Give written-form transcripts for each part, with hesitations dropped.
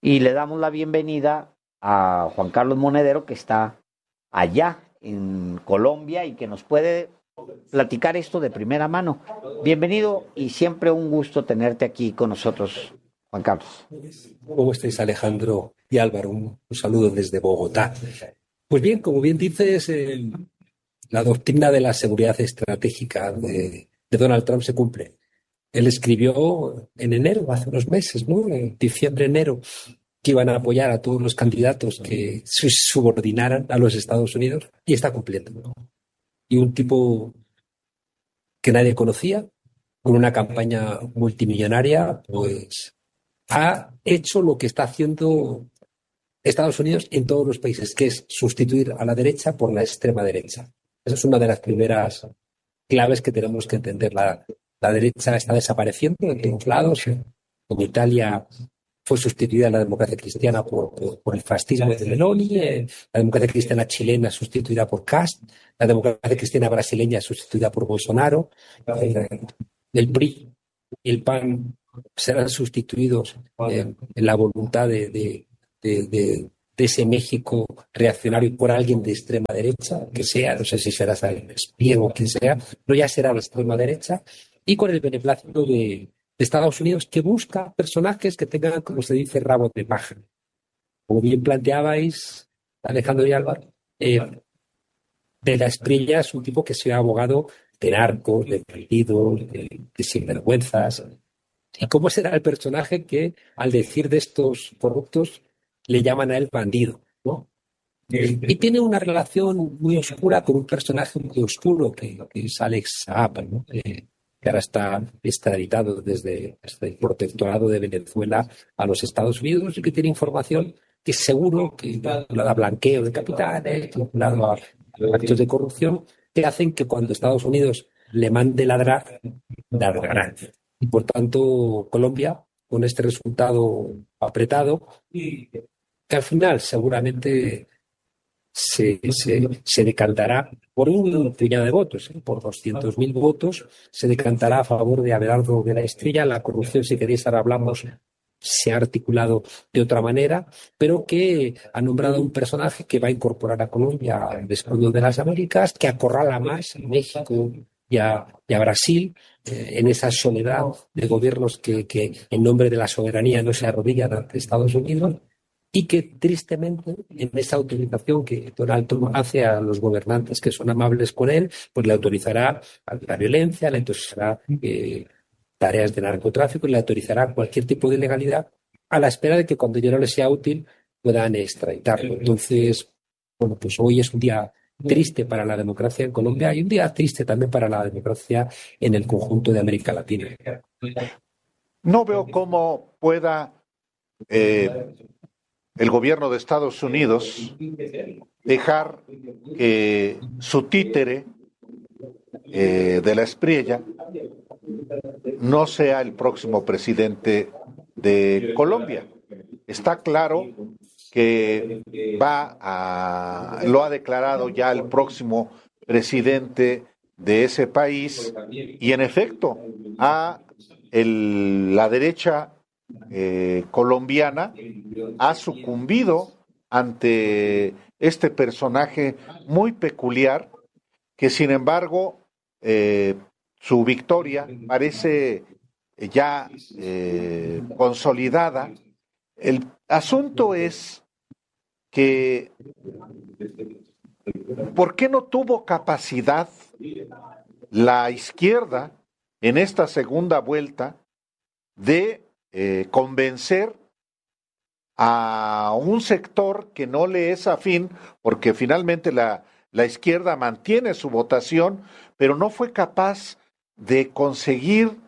Y le damos la bienvenida a Juan Carlos Monedero, que está allá en Colombia y que nos puede platicar esto de primera mano. Bienvenido y siempre un gusto tenerte aquí con nosotros, Juan Carlos. ¿Cómo estáis, Alejandro y Álvaro? Un saludo desde Bogotá. Pues bien, como bien dices, la doctrina de la seguridad estratégica de Donald Trump se cumple. Él escribió en enero, hace unos meses, ¿no? En diciembre, enero, que iban a apoyar a todos los candidatos que se subordinaran a los Estados Unidos y está cumpliendo, ¿no? Y un tipo que nadie conocía, con una campaña multimillonaria, pues ha hecho lo que está haciendo Estados Unidos en todos los países, que es sustituir a la derecha por la extrema derecha. Esa es una de las primeras claves que tenemos que entender. La derecha está desapareciendo en todos lados. En Italia fue sustituida la democracia cristiana por el fascismo de Meloni, la democracia cristiana chilena sustituida por Cast, la democracia cristiana brasileña sustituida por Bolsonaro, el PRI y el PAN serán sustituidos en la voluntad de ese México reaccionario por alguien de extrema derecha, que sea, no sé si será Espiego o quien sea, pero ya será la extrema derecha, y con el beneplácito de Estados Unidos, que busca personajes que tengan, como se dice, rabo de paja. Como bien planteabais, Alejandro y Álvaro, de la Espriella es un tipo que se ha abogado de narcos, de bandidos, de sinvergüenzas. ¿Y cómo será el personaje que, al decir de estos corruptos, le llaman a él bandido, ¿no? Y tiene una relación muy oscura con un personaje muy oscuro que es Alex Saab, ¿no? Que ahora está extraditado desde el protectorado de Venezuela a los Estados Unidos y que tiene información que seguro que vinculada a blanqueo de capitales, vinculado a actos de corrupción, que hacen que cuando Estados Unidos le mande ladrar, ladrará. Y por tanto, Colombia, con este resultado apretado, que al final seguramente se decantará por un puñado de votos, por 200.000 votos, se decantará a favor de Abelardo de la Estrella. La corrupción, si queréis, ahora hablamos, se ha articulado de otra manera, pero que ha nombrado un personaje que va a incorporar a Colombia al escudo de las Américas, que acorrala más a México y a Brasil en esa soledad de gobiernos que en nombre de la soberanía no se arrodillan ante Estados Unidos y que tristemente en esa autorización que Donald Trump hace a los gobernantes que son amables con él, pues le autorizará la violencia, le autorizará tareas de narcotráfico y le autorizará cualquier tipo de ilegalidad a la espera de que cuando ya no le sea útil puedan extraditarlo. Entonces, bueno, pues hoy es un día triste para la democracia en Colombia y un día triste también para la democracia en el conjunto de América Latina. No veo cómo pueda el gobierno de Estados Unidos dejar que su títere de la Espriella no sea el próximo presidente de Colombia. Está claro que lo ha declarado ya el próximo presidente de ese país y en efecto la derecha colombiana ha sucumbido ante este personaje muy peculiar que sin embargo su victoria parece ya consolidada. El asunto es que ¿por qué no tuvo capacidad la izquierda en esta segunda vuelta de convencer a un sector que no le es afín, porque finalmente la izquierda mantiene su votación, pero no fue capaz de conseguir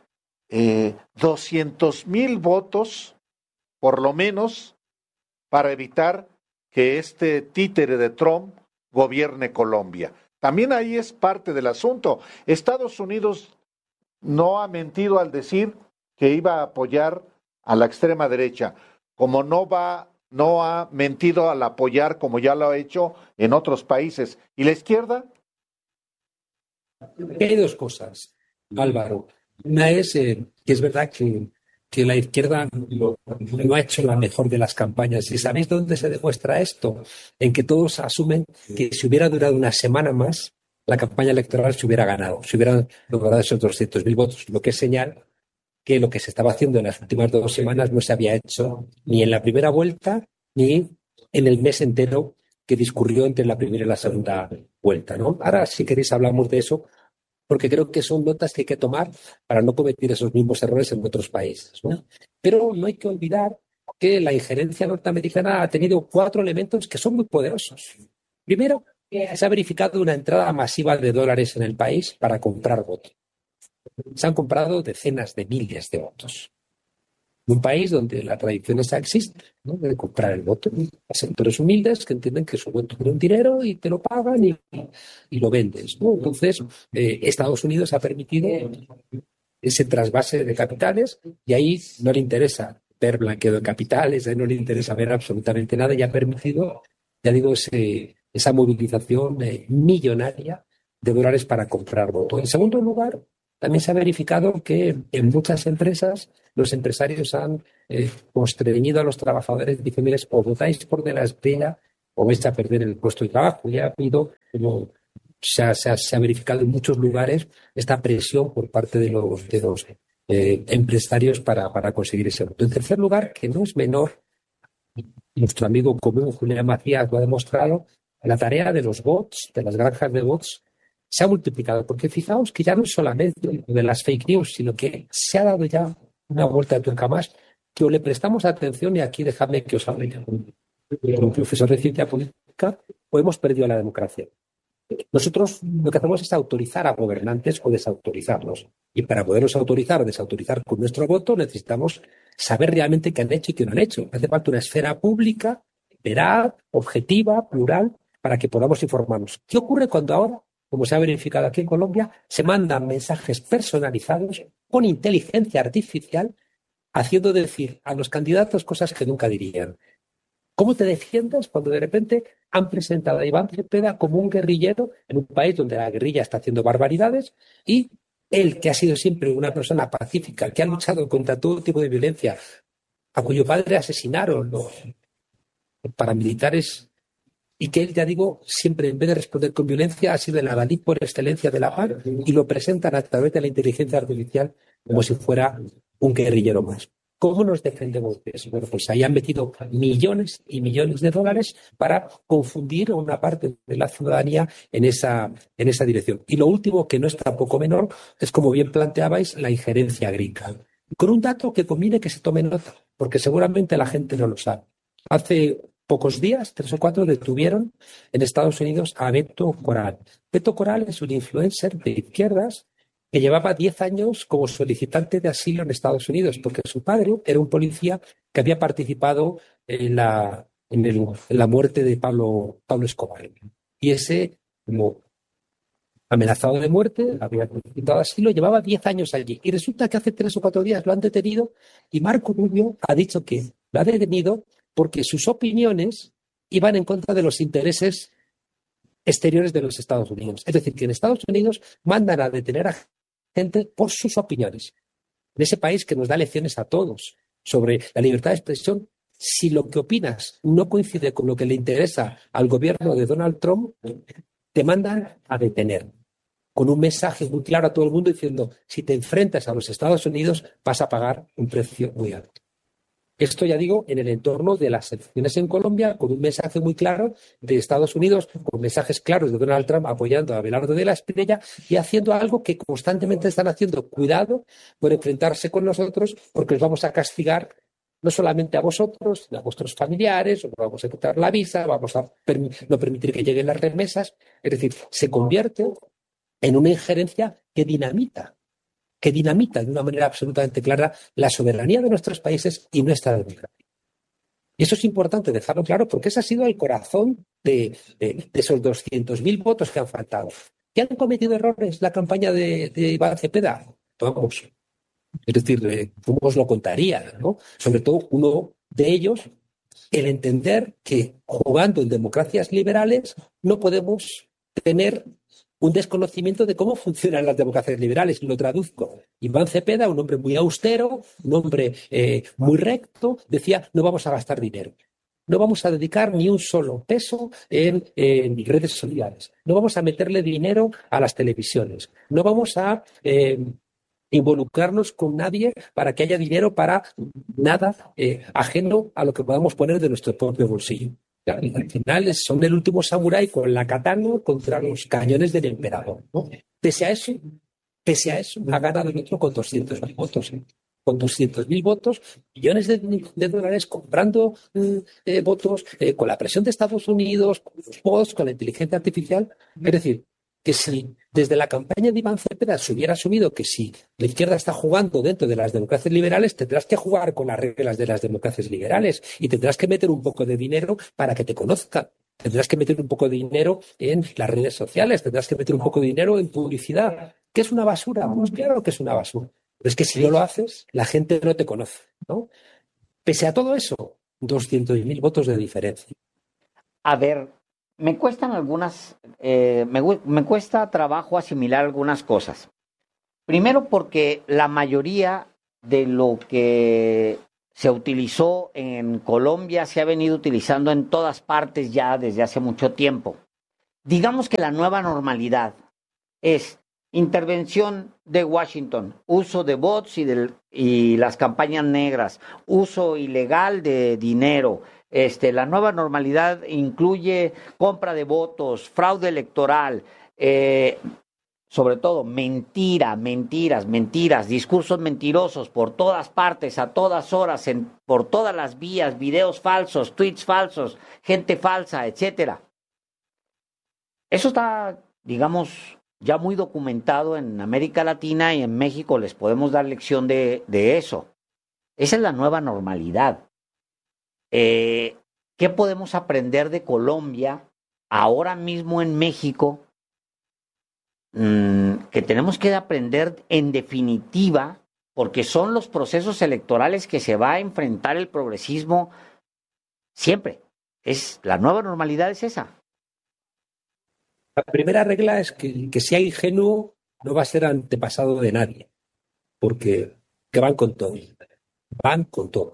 200,000 votos, por lo menos, para evitar que este títere de Trump gobierne Colombia? También ahí es parte del asunto. Estados Unidos no ha mentido al decir que iba a apoyar a la extrema derecha, como no ha mentido al apoyar como ya lo ha hecho en otros países. ¿Y la izquierda? Hay dos cosas, Álvaro. Una es que es verdad que que la izquierda no ha hecho la mejor de las campañas. ¿Y sabéis dónde se demuestra esto? En que todos asumen que si hubiera durado una semana más, la campaña electoral se hubiera ganado, se hubieran logrado esos 200.000 votos, lo que es señal que lo que se estaba haciendo en las últimas 2 semanas no se había hecho ni en la primera vuelta ni en el mes entero que discurrió entre la primera y la segunda vuelta, ¿no? Ahora, si queréis, hablamos de eso, porque creo que son notas que hay que tomar para no cometer esos mismos errores en otros países, ¿no? Pero no hay que olvidar que la injerencia norteamericana ha tenido 4 elementos que son muy poderosos. Primero, se ha verificado una entrada masiva de dólares en el país para comprar votos. Se han comprado decenas de miles de votos. En un país donde la tradición esa existe, ¿no? De comprar el voto a sectores humildes que entienden que su voto tiene un dinero y te lo pagan y lo vendes, ¿no? Entonces, Estados Unidos ha permitido ese trasvase de capitales y ahí no le interesa ver blanqueo de capitales, ahí no le interesa ver absolutamente nada y ha permitido, ya digo, esa movilización millonaria de dólares para comprar votos. En segundo lugar, también se ha verificado que en muchas empresas los empresarios han constreñido a los trabajadores diciéndoles o votáis por De la Espriella o vais a perder el puesto de trabajo. Ya ha habido, como se ha verificado en muchos lugares, esta presión por parte de los empresarios para conseguir ese voto. En tercer lugar, que no es menor, nuestro amigo común Julián Macías lo ha demostrado, la tarea de los bots, de las granjas de bots, se ha multiplicado, porque fijaos que ya no es solamente de las fake news, sino que se ha dado ya una vuelta de tuerca más, que o le prestamos atención, y aquí dejadme que os hable con un profesor de ciencia política, o hemos perdido la democracia. Nosotros lo que hacemos es autorizar a gobernantes o desautorizarlos. Y para poderlos autorizar o desautorizar con nuestro voto necesitamos saber realmente qué han hecho y qué no han hecho. Hace falta una esfera pública, veraz, objetiva, plural, para que podamos informarnos. ¿Qué ocurre cuando ahora, como se ha verificado aquí en Colombia, se mandan mensajes personalizados con inteligencia artificial haciendo decir a los candidatos cosas que nunca dirían? ¿Cómo te defiendes cuando de repente han presentado a Iván Cepeda como un guerrillero en un país donde la guerrilla está haciendo barbaridades y él, que ha sido siempre una persona pacífica, que ha luchado contra todo tipo de violencia, a cuyo padre asesinaron los paramilitares y que él, ya digo, siempre en vez de responder con violencia ha sido el adalid por excelencia de la paz y lo presentan a través de la inteligencia artificial como si fuera un guerrillero más? ¿Cómo nos defendemos de eso? Bueno, pues ahí han metido millones y millones de dólares para confundir a una parte de la ciudadanía en esa dirección. Y lo último, que no es tampoco menor, es, como bien planteabais, la injerencia gringa. Con un dato que conviene que se tome nota, porque seguramente la gente no lo sabe. Hace pocos días, 3 o 4, detuvieron en Estados Unidos a Beto Coral. Beto Coral es un influencer de izquierdas que llevaba 10 años como solicitante de asilo en Estados Unidos, porque su padre era un policía que había participado en la muerte de Pablo Escobar. Y ese, como amenazado de muerte, había solicitado asilo, llevaba 10 años allí. Y resulta que hace 3 o 4 días lo han detenido y Marco Rubio ha dicho que lo ha detenido porque sus opiniones iban en contra de los intereses exteriores de los Estados Unidos. Es decir, que en Estados Unidos mandan a detener a gente por sus opiniones. En ese país que nos da lecciones a todos sobre la libertad de expresión, si lo que opinas no coincide con lo que le interesa al gobierno de Donald Trump, te mandan a detener, con un mensaje muy claro a todo el mundo diciendo, si te enfrentas a los Estados Unidos vas a pagar un precio muy alto. Esto, ya digo, en el entorno de las elecciones en Colombia, con un mensaje muy claro de Estados Unidos, con mensajes claros de Donald Trump apoyando a Abelardo de la Espriella y haciendo algo que constantemente están haciendo. Cuidado por enfrentarse con nosotros, porque os vamos a castigar no solamente a vosotros, sino a vuestros familiares, os vamos a quitar la visa, vamos a no permitir que lleguen las remesas. Es decir, se convierte en una injerencia que dinamita de una manera absolutamente clara la soberanía de nuestros países y nuestra democracia. Y eso es importante dejarlo claro porque ese ha sido el corazón de esos 200.000 votos que han faltado. ¿Que han cometido errores la campaña de Iván Cepeda? Vamos. Es decir, ¿cómo os lo contaría, ¿no? Sobre todo uno de ellos, el entender que jugando en democracias liberales no podemos tener un desconocimiento de cómo funcionan las democracias liberales. Lo traduzco. Iván Cepeda, un hombre muy austero, un hombre muy recto, decía, no vamos a gastar dinero. No vamos a dedicar ni un solo peso en redes sociales. No vamos a meterle dinero a las televisiones. No vamos a involucrarnos con nadie para que haya dinero para nada ajeno a lo que podamos poner de nuestro propio bolsillo. Al final son el último samurái con la katana contra los cañones del emperador, ¿no? Pese a eso, ha ganado el otro con 200.000 votos. Con 200.000 votos, millones de dólares comprando votos, con la presión de Estados Unidos, con los bots, con la inteligencia artificial. Es decir, que si desde la campaña de Iván Cepeda se hubiera asumido que si la izquierda está jugando dentro de las democracias liberales, tendrás que jugar con las reglas de las democracias liberales y tendrás que meter un poco de dinero para que te conozcan. Tendrás que meter un poco de dinero en las redes sociales, tendrás que meter un poco de dinero en publicidad. ¿Qué es una basura? Pues claro que es una basura. Pero es que si no lo haces, la gente no te conoce, ¿no? Pese a todo eso, 200.000 votos de diferencia. A ver, me cuestan me cuesta trabajo asimilar algunas cosas. Primero porque la mayoría de lo que se utilizó en Colombia se ha venido utilizando en todas partes ya desde hace mucho tiempo. Digamos que la nueva normalidad es intervención de Washington, uso de bots y las campañas negras, uso ilegal de dinero. La nueva normalidad incluye compra de votos, fraude electoral, sobre todo mentiras, discursos mentirosos por todas partes, a todas horas, por todas las vías, videos falsos, tweets falsos, gente falsa, etcétera. Eso está, digamos, ya muy documentado en América Latina y en México les podemos dar lección de eso. Esa es la nueva normalidad. ¿Qué podemos aprender de Colombia ahora mismo en México? Que tenemos que aprender en definitiva, porque son los procesos electorales que se va a enfrentar el progresismo siempre. La nueva normalidad es esa. La primera regla es que si hay ingenuo no va a ser antepasado de nadie, porque que van con todo. Van con todo.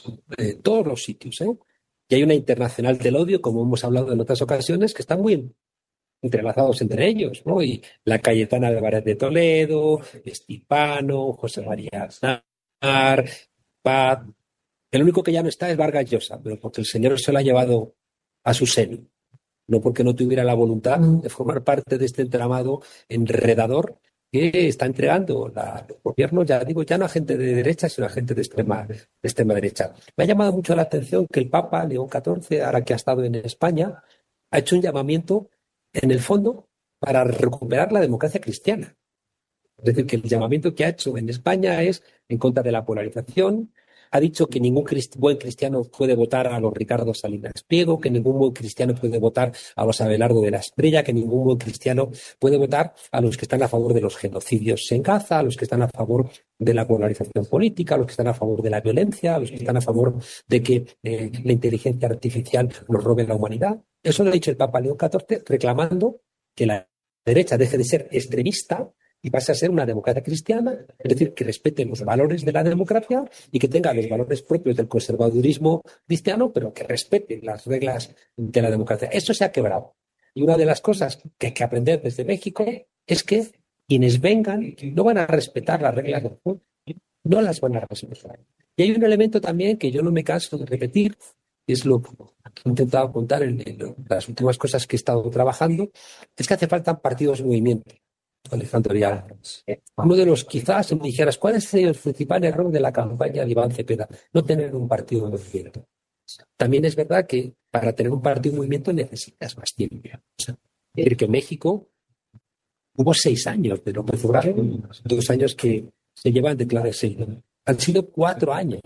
Todos los sitios, ¿eh? Y hay una internacional del odio, como hemos hablado en otras ocasiones, que están muy entrelazados entre ellos, ¿no? Y la Cayetana Álvarez de Toledo, Estipano, José María Aznar, Paz. El único que ya no está es Vargas Llosa, pero porque el señor se lo ha llevado a su seno, no porque no tuviera la voluntad de formar parte de este entramado enredador que está entregando los gobiernos, ya digo, ya no a gente de derecha, sino a gente de extrema derecha. Me ha llamado mucho la atención que el Papa León XIV, ahora que ha estado en España, ha hecho un llamamiento, en el fondo, para recuperar la democracia cristiana. Es decir, que el llamamiento que ha hecho en España es en contra de la polarización. Ha dicho que ningún buen cristiano puede votar a los Ricardo Salinas Pliego, que ningún buen cristiano puede votar a los Abelardo de la Espriella, que ningún buen cristiano puede votar a los que están a favor de los genocidios en Gaza, a los que están a favor de la polarización política, a los que están a favor de la violencia, a los que están a favor de que la inteligencia artificial nos robe la humanidad. Eso lo ha dicho el Papa León XIV, reclamando que la derecha deje de ser extremista y pase a ser una democracia cristiana, es decir, que respete los valores de la democracia y que tenga los valores propios del conservadurismo cristiano, pero que respete las reglas de la democracia. Eso se ha quebrado. Y una de las cosas que hay que aprender desde México es que quienes vengan no van a respetar las reglas del juego, no las van a respetar. Y hay un elemento también que yo no me canso de repetir, y es lo que he intentado contar en las últimas cosas que he estado trabajando, es que hace falta partidos de movimiento. Alejandro Vial. Uno de los, quizás, me dijeras, ¿cuál es el principal error de la campaña de Iván Cepeda? No tener un partido de movimiento. También es verdad que para tener un partido de movimiento necesitas más tiempo. Es decir, que en México hubo 6 años de López Obrador, 2 años que se llevan declaración. Han sido 4 años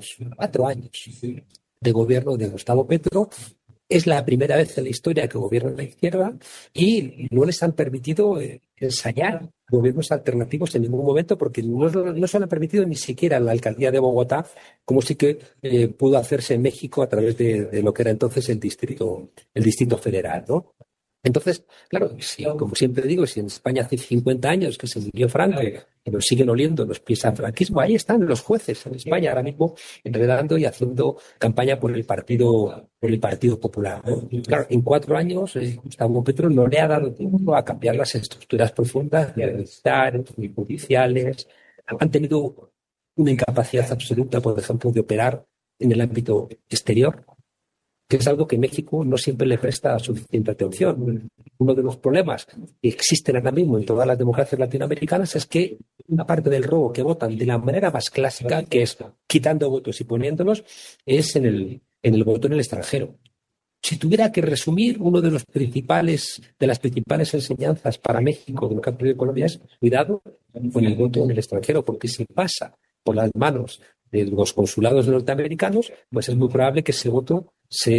de gobierno de Gustavo Petro. Es la primera vez en la historia que gobierna la izquierda y no les han permitido ensayar gobiernos alternativos en ningún momento porque no se han permitido ni siquiera en la alcaldía de Bogotá, como sí que pudo hacerse en México a través de lo que era entonces el Distrito Federal, ¿no? Entonces, claro, si, como siempre digo, si en España hace 50 años que se murió Franco, que nos siguen oliendo los pies al franquismo, ahí están los jueces en España ahora mismo enredando y haciendo campaña por el Partido Popular, ¿no? Claro, en 4 años Gustavo Petro no le ha dado tiempo a cambiar las estructuras profundas, ni militares, ni judiciales. Han tenido una incapacidad absoluta, por ejemplo, de operar en el ámbito exterior, que es algo que México no siempre le presta suficiente atención. Uno de los problemas que existen ahora mismo en todas las democracias latinoamericanas es que una parte del robo que votan de la manera más clásica, que es quitando votos y poniéndolos, es en el voto en el extranjero. Si tuviera que resumir uno de las principales enseñanzas para México de lo que ha ocurrido en Colombia es cuidado con el voto en el extranjero, porque si pasa por las manos de los consulados norteamericanos, pues es muy probable que ese voto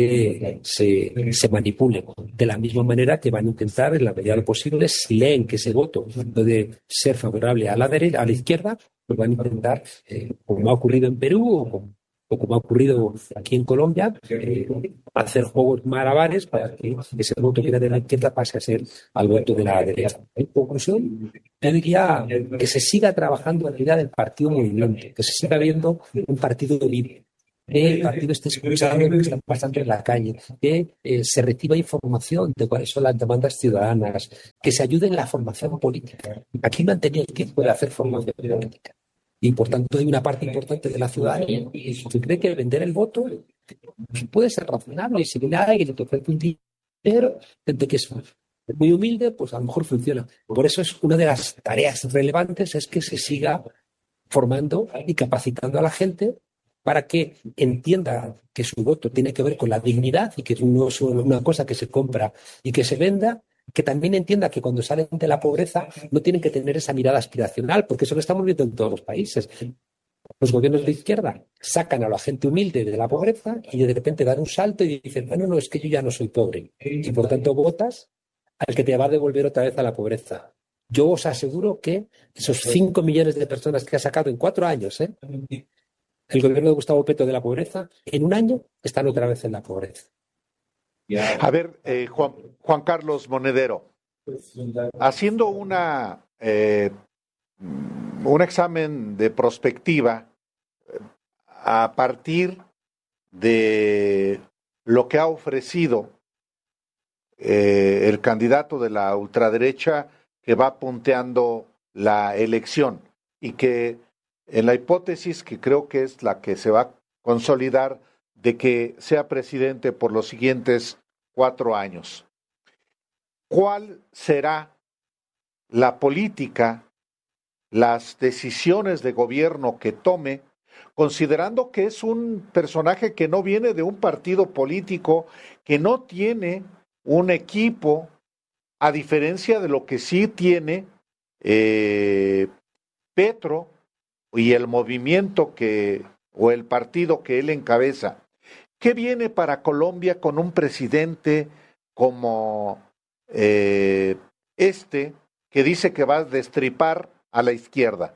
se manipule. De la misma manera que van a intentar, en la medida de lo posible, si leen que ese voto puede ser favorable a la derecha, a la izquierda, pues van a intentar, como ha ocurrido en Perú o como ha ocurrido aquí en Colombia, hacer juegos malabares para que ese voto que era de la izquierda pase a ser al voto de la derecha. En conclusión, yo diría que se siga trabajando en la idea del partido movimiento, que se siga viendo un partido vivo, que el partido esté escuchando lo que está pasando en la calle, que se reciba información de cuáles son las demandas ciudadanas, que se ayude en la formación política. Aquí no han tenido tiempo de hacer formación política. Y por tanto hay una parte importante de la ciudadanía que cree que vender el voto puede ser razonable. Y si viene alguien y te ofrece un dinero, gente que es muy humilde, pues a lo mejor funciona. Por eso es una de las tareas relevantes es que se siga formando y capacitando a la gente para que entienda que su voto tiene que ver con la dignidad y que no es una cosa que se compra y que se venda, que también entienda que cuando salen de la pobreza no tienen que tener esa mirada aspiracional, porque eso lo estamos viendo en todos los países. Los gobiernos de izquierda sacan a la gente humilde de la pobreza y de repente dan un salto y dicen, bueno, no, es que yo ya no soy pobre. Y por tanto votas al que te va a devolver otra vez a la pobreza. Yo os aseguro que esos 5 millones de personas que ha sacado en 4 años, el gobierno de Gustavo Petro de la pobreza, en un año están otra vez en la pobreza. A ver, Juan Carlos Monedero, haciendo un examen de prospectiva a partir de lo que ha ofrecido el candidato de la ultraderecha que va punteando la elección y que en la hipótesis que creo que es la que se va a consolidar de que sea presidente por los siguientes 4 años. ¿Cuál será la política, las decisiones de gobierno que tome, considerando que es un personaje que no viene de un partido político, que no tiene un equipo, a diferencia de lo que sí tiene Petro y el movimiento o el partido que él encabeza? ¿Qué viene para Colombia con un presidente como que dice que va a destripar a la izquierda?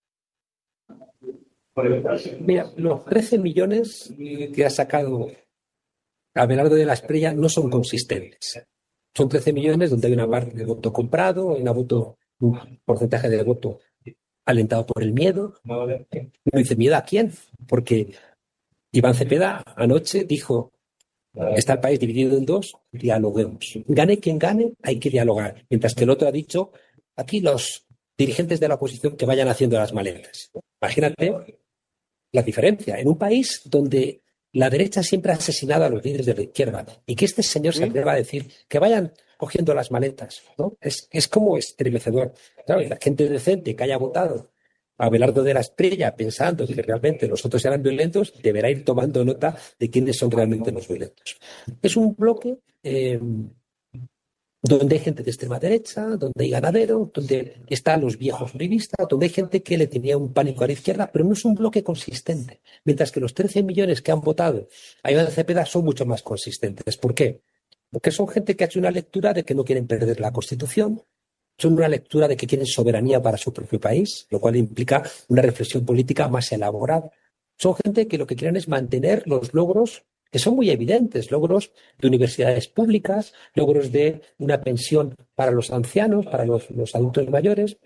Mira, los 13 millones que ha sacado Abelardo de la Espriella no son consistentes. Son 13 millones donde hay una parte de voto comprado, un porcentaje de voto alentado por el miedo. No dice miedo a quién, porque Iván Cepeda anoche dijo, está el país dividido en dos, dialoguemos. Gane quien gane, hay que dialogar. Mientras que el otro ha dicho, aquí los dirigentes de la oposición que vayan haciendo las maletas. Imagínate la diferencia. En un país donde la derecha siempre ha asesinado a los líderes de la izquierda y que este señor se atreva a decir que vayan cogiendo las maletas, ¿no? Es como estremecedor. Claro, y la gente decente que haya votado a Abelardo de la Espriella pensando que realmente los otros eran violentos, deberá ir tomando nota de quiénes son realmente los violentos. Es un bloque donde hay gente de extrema derecha, donde hay ganaderos, donde están los viejos uribistas, donde hay gente que le tenía un pánico a la izquierda, pero no es un bloque consistente. Mientras que los 13 millones que han votado a Iván Cepeda son mucho más consistentes. ¿Por qué? Porque son gente que ha hecho una lectura de que no quieren perder la Constitución, son una lectura de que quieren soberanía para su propio país, lo cual implica una reflexión política más elaborada. Son gente que lo que quieren es mantener los logros que son muy evidentes, logros de universidades públicas, logros de una pensión para los ancianos, para los adultos mayores,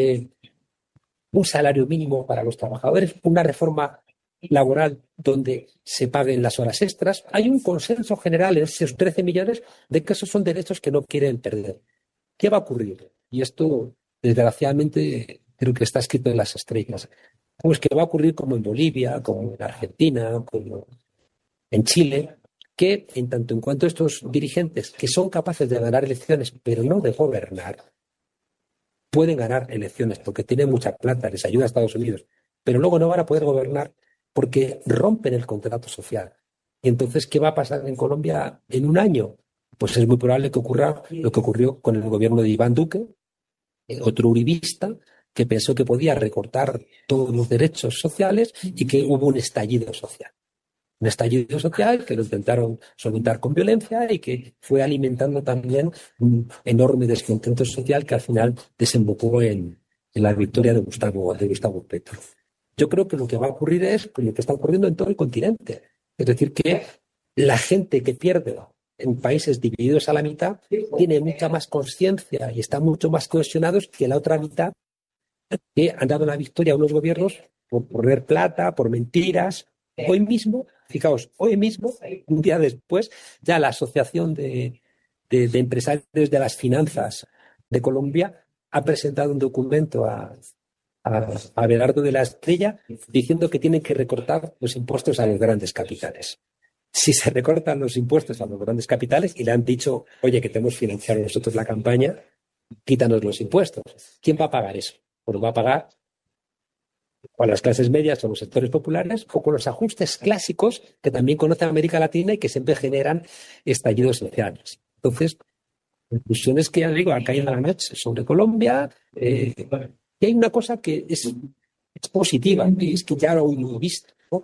un salario mínimo para los trabajadores, una reforma laboral donde se paguen las horas extras. Hay un consenso general en esos 13 millones de que esos son derechos que no quieren perder. ¿Qué va a ocurrir? Y esto, desgraciadamente, creo que está escrito en las estrellas. Pues que va a ocurrir como en Bolivia, como en Argentina, como en Chile, que en tanto en cuanto estos dirigentes que son capaces de ganar elecciones, pero no de gobernar, pueden ganar elecciones porque tienen mucha plata, les ayuda a Estados Unidos, pero luego no van a poder gobernar porque rompen el contrato social. Y entonces, ¿qué va a pasar en Colombia en un año? Pues es muy probable que ocurra lo que ocurrió con el gobierno de Iván Duque, otro uribista, que pensó que podía recortar todos los derechos sociales y que hubo un estallido social. Un estallido social que lo intentaron solventar con violencia y que fue alimentando también un enorme descontento social que al final desembocó en la victoria de Gustavo Petro. Yo creo que lo que va a ocurrir es lo que está ocurriendo en todo el continente. Es decir, que la gente que pierde en países divididos a la mitad tiene mucha más conciencia y están mucho más cohesionados que la otra mitad que han dado la victoria a unos gobiernos por poner plata, por mentiras. Hoy mismo, fijaos, hoy mismo, un día después, ya la Asociación de Empresarios de las Finanzas de Colombia ha presentado un documento a Abelardo de la Estrella diciendo que tienen que recortar los impuestos a los grandes capitales. Si se recortan los impuestos a los grandes capitales y le han dicho, oye, que te hemos financiado nosotros la campaña, quítanos los impuestos. ¿Quién va a pagar eso? Pues lo va a pagar o a las clases medias o a los sectores populares o con los ajustes clásicos que también conoce América Latina y que siempre generan estallidos sociales. Entonces, la conclusión es que, ya digo, ha caído la noche sobre Colombia. Y hay una cosa que es positiva, y es que ya lo he visto, ¿no?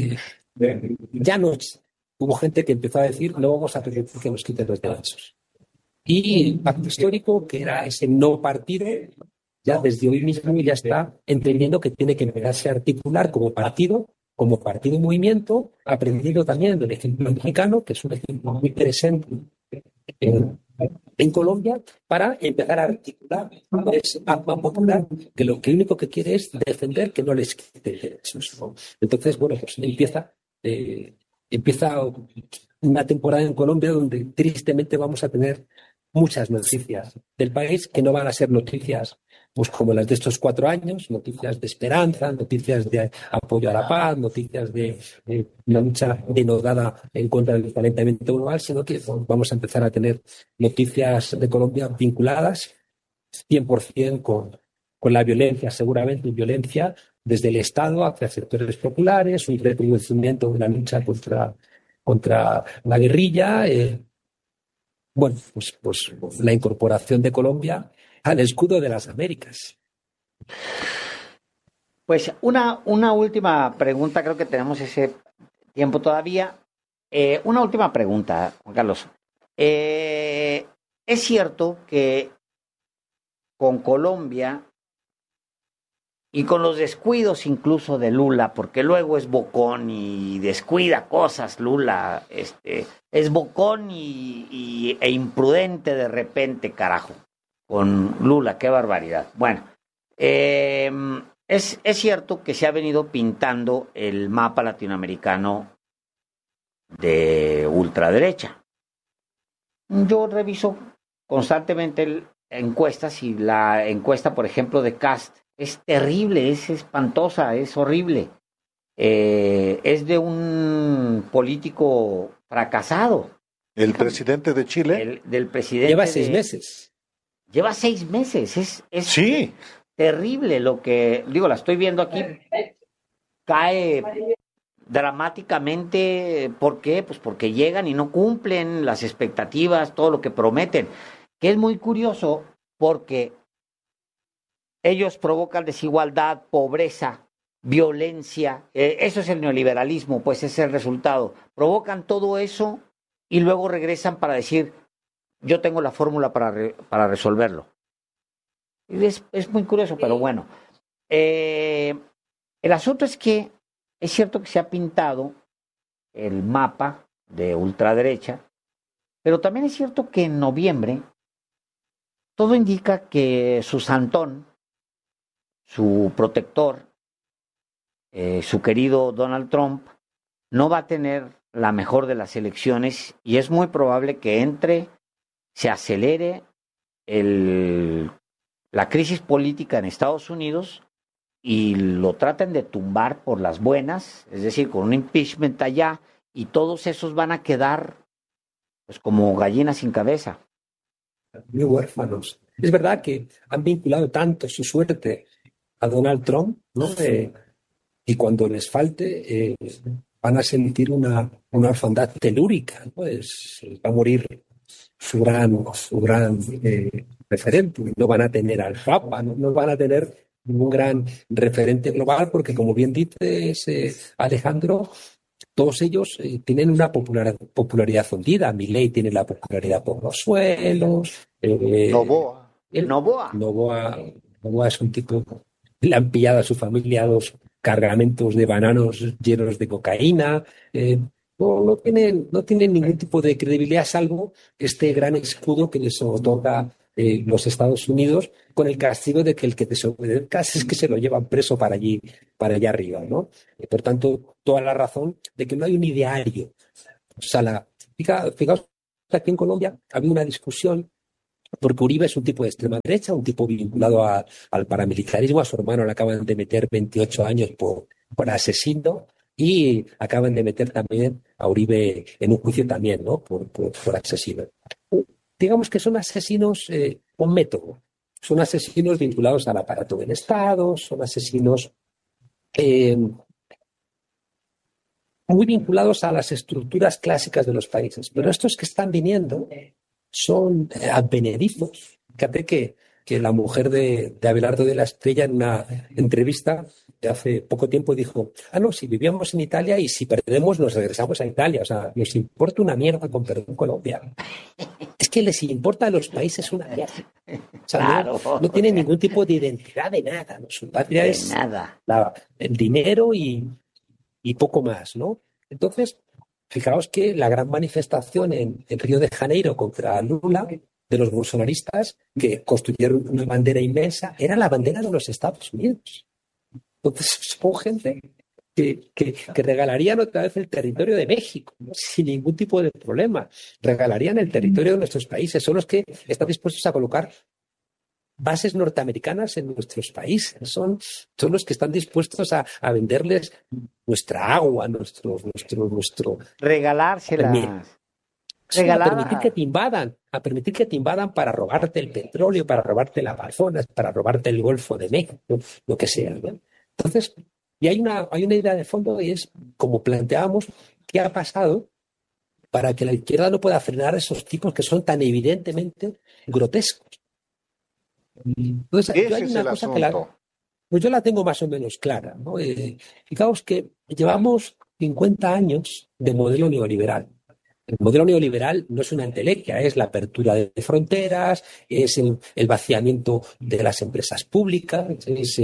Ya no hubo gente que empezó a decir no vamos a permitir que nos quiten los derechos. Y el pacto histórico, que era ese no partido, ya desde hoy mismo ya está entendiendo que tiene que empezarse a articular como partido movimiento, aprendiendo también del ejemplo mexicano, que es un ejemplo muy presente en Colombia, para empezar a articular es Arma Popular, que lo que único que quiere es defender que no les quiten derechos. Entonces, bueno, pues empieza una temporada en Colombia donde tristemente vamos a tener muchas noticias del país que no van a ser noticias pues como las de estos 4 años, noticias de esperanza, noticias de apoyo a la paz, noticias de una lucha denodada en contra del calentamiento global, sino que vamos a empezar a tener noticias de Colombia vinculadas 100% con la violencia, seguramente violencia desde el Estado hacia sectores populares, un recrudecimiento de la lucha contra la guerrilla. Bueno, pues la incorporación de Colombia al escudo de las Américas. Pues una última pregunta, creo que tenemos ese tiempo todavía. Una última pregunta, Juan Carlos. Es cierto que con Colombia y con los descuidos incluso de Lula, porque luego es bocón y descuida cosas, Lula, es bocón e imprudente de repente, carajo, con Lula, qué barbaridad. Bueno, es cierto que se ha venido pintando el mapa latinoamericano de ultraderecha. Yo reviso constantemente encuestas y la encuesta, por ejemplo, de Cast es terrible, es espantosa, es horrible. Es de un político fracasado. ¿El presidente de Chile? Del presidente. Lleva 6 meses. Lleva 6 meses. Es sí. Terrible lo que, digo, la estoy viendo aquí. Cae dramáticamente. ¿Por qué? Pues porque llegan y no cumplen las expectativas, todo lo que prometen. Que es muy curioso porque ellos provocan desigualdad, pobreza, violencia. Eso es el neoliberalismo, pues es el resultado. Provocan todo eso y luego regresan para decir, yo tengo la fórmula para resolverlo. Es muy curioso, pero bueno. El asunto es que es cierto que se ha pintado el mapa de ultraderecha, pero también es cierto que en noviembre todo indica que su santón, su protector, su querido Donald Trump, no va a tener la mejor de las elecciones y es muy probable que se acelere la crisis política en Estados Unidos y lo traten de tumbar por las buenas, es decir, con un impeachment allá, y todos esos van a quedar pues como gallinas sin cabeza. Muy huérfanos. Es verdad que han vinculado tanto su suerte a Donald Trump, ¿no? Y cuando les falte, van a sentir una orfandad telúrica, ¿no? Va a morir su gran referente. No van a tener al Papa, no van a tener ningún gran referente global, porque como bien dices, Alejandro, todos ellos tienen una popularidad hundida. Milei tiene la popularidad por los suelos. Novoa. Novoa es un tipo, le han pillado a su familia 2 cargamentos de bananos llenos de cocaína. No tienen ningún tipo de credibilidad, salvo este gran escudo que les otorga los Estados Unidos, con el castigo de que el que desobedezca es que se lo llevan preso para allá arriba, ¿no? Por tanto, toda la razón de que no hay un ideario. O sea, fijaos que aquí en Colombia había una discusión porque Uribe es un tipo de extrema derecha, un tipo vinculado al paramilitarismo. A su hermano le acaban de meter 28 años por asesino, y acaban de meter también a Uribe en un juicio también, ¿no? Por asesino. Digamos que son asesinos con método, son asesinos vinculados al aparato del Estado, son asesinos muy vinculados a las estructuras clásicas de los países. Pero estos que están viniendo son advenedizos. Fíjate que la mujer de Abelardo de la Estrella, en una entrevista de hace poco tiempo, dijo: no, si vivíamos en Italia y si perdemos nos regresamos a Italia. O sea, nos importa una mierda, con perdón, Colombia. Es que les importa a los países una mierda. O sea, claro, no tienen ningún tipo de identidad de nada, ¿no? Su patria es nada. El dinero y poco más, ¿no? Entonces, fijaos que la gran manifestación en Río de Janeiro contra Lula, de los bolsonaristas, que construyeron una bandera inmensa, era la bandera de los Estados Unidos. Entonces, son gente que regalarían otra vez el territorio de México, ¿no? Sin ningún tipo de problema. Regalarían el territorio de nuestros países. Son los que están dispuestos a colocar bases norteamericanas en nuestros países. Son los que están dispuestos a venderles nuestra agua, nuestro regalárselas. A permitir que te invadan para robarte el petróleo, para robarte el Amazonas, para robarte el Golfo de México, lo que sea, ¿no? Entonces, y hay una idea de fondo, y es, como planteábamos, ¿qué ha pasado para que la izquierda no pueda frenar a esos tipos que son tan evidentemente grotescos? Entonces, Ese es el asunto. Pues yo la tengo más o menos clara, ¿no? Fijaos que llevamos 50 años de modelo neoliberal. El modelo neoliberal no es una entelequia, es la apertura de fronteras, es el vaciamiento de las empresas públicas, es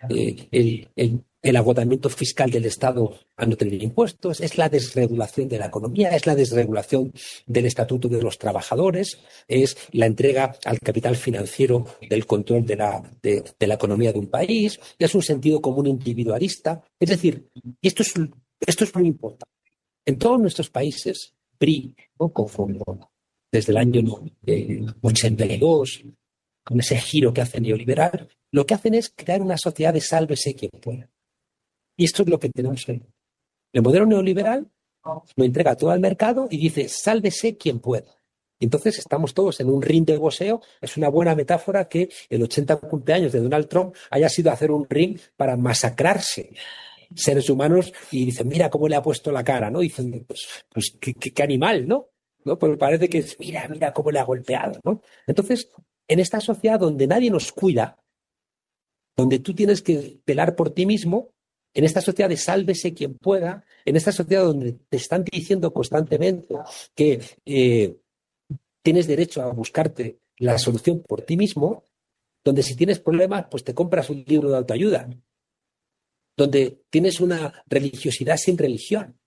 el agotamiento fiscal del Estado a no tener impuestos, es la desregulación de la economía, es la desregulación del Estatuto de los Trabajadores, es la entrega al capital financiero del control de la economía de un país, es un sentido común individualista. Es decir, y esto es muy importante. En todos nuestros países, PRI, ¿no? Desde el año 82, con ese giro que hace neoliberal, lo que hacen es crear una sociedad de sálvese quien pueda. Y esto es lo que tenemos hoy. El modelo neoliberal lo entrega todo al mercado y dice: sálvese quien pueda. Y entonces estamos todos en un ring de boxeo. Es una buena metáfora que el 80 cumpleaños de Donald Trump haya sido hacer un ring para masacrarse seres humanos, y dicen: mira cómo le ha puesto la cara, ¿no? Dicen: pues qué animal, ¿no? Pues parece que mira cómo le ha golpeado, ¿no? Entonces, en esta sociedad donde nadie nos cuida, donde tú tienes que velar por ti mismo, en esta sociedad de sálvese quien pueda, en esta sociedad donde te están diciendo constantemente que tienes derecho a buscarte la solución por ti mismo, donde si tienes problemas, pues te compras un libro de autoayuda, donde tienes una religiosidad sin religión,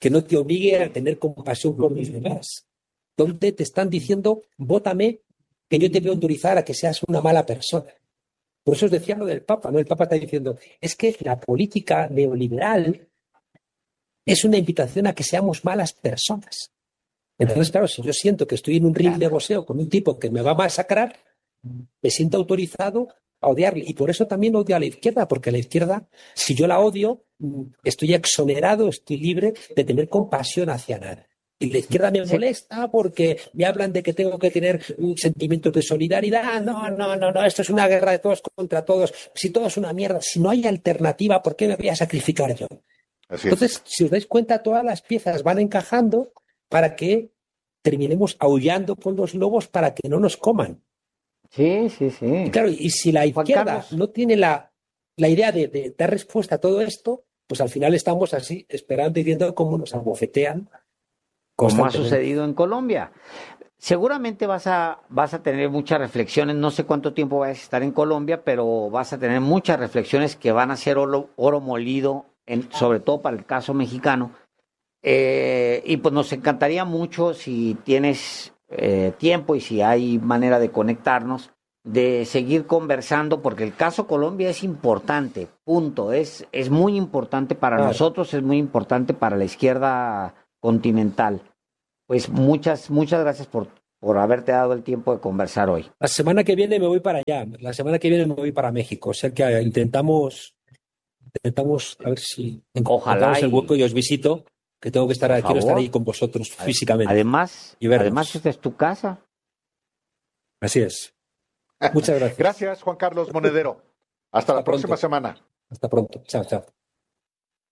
que no te obligue a tener compasión por los demás, donde te están diciendo, vótame, que yo te voy a autorizar a que seas una mala persona. Por eso os decía lo del Papa, ¿no? El Papa está diciendo, es que la política neoliberal es una invitación a que seamos malas personas. Entonces, claro, si yo siento que estoy en un ring de boxeo con un tipo que me va a masacrar, me siento autorizado a odiarle. Y por eso también odio a la izquierda, porque la izquierda, si yo la odio, estoy exonerado, estoy libre de tener compasión hacia nada. Y la izquierda me molesta porque me hablan de que tengo que tener un sentimiento de solidaridad. No, esto es una guerra de todos contra todos. Si todo es una mierda, si no hay alternativa, ¿por qué me voy a sacrificar yo? Entonces, si os dais cuenta, todas las piezas van encajando para que terminemos aullando con los lobos para que no nos coman. Sí. Y claro, y si la izquierda no tiene la idea de dar respuesta a todo esto, pues al final estamos así, esperando y viendo cómo nos abofetean. Como ha sucedido en Colombia. Seguramente vas a tener muchas reflexiones, no sé cuánto tiempo vas a estar en Colombia, pero vas a tener muchas reflexiones que van a ser oro molido, sobre todo para el caso mexicano. Y pues nos encantaría mucho, si tienes tiempo y si hay manera de conectarnos, de seguir conversando, porque el caso Colombia es importante, punto. Es muy importante para nosotros, es muy importante para la izquierda continental. Pues muchas gracias por haberte dado el tiempo de conversar hoy. La semana que viene me voy para allá, la semana que viene me voy para México, o sea que intentamos a ver si encontramos el hueco y os visito, que tengo que estar, quiero estar ahí con vosotros físicamente. Además, esta es tu casa. Así es. Muchas gracias. Gracias, Juan Carlos Monedero. Hasta la próxima semana. Hasta pronto. Chao.